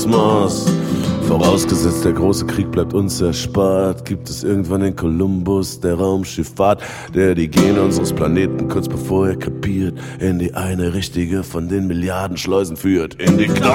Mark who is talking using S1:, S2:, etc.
S1: Kosmos. Vorausgesetzt, der große Krieg bleibt uns erspart, gibt es irgendwann den Kolumbus der Raumschifffahrt, der die Gene unseres Planeten kurz bevor er krepiert in die eine richtige von den Milliarden Schleusen führt. In die